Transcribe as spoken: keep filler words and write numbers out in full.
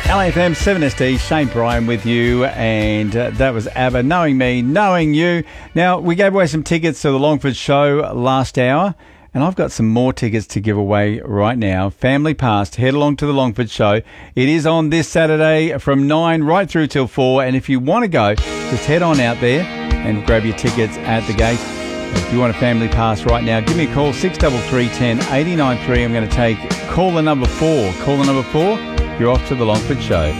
L A F M seven S D, Shane Bryan with you, and uh, that was ABBA, Knowing Me, Knowing You. Now, we gave away some tickets to the Longford show last hour, and I've got some more tickets to give away right now. Family Pass, head along to the Longford show. It is on this Saturday from nine right through till four, and if you want to go, just head on out there and grab your tickets at the gate. If you want a Family Pass right now, give me a call, six three three, one zero eight nine three. I'm going to take caller number four. Caller number four, you're off to the Longford show.